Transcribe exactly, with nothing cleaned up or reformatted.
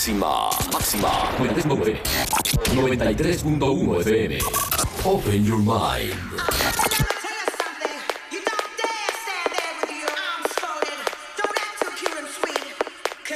Máxima, máxima. noventa y tres punto uno F M. Open your mind.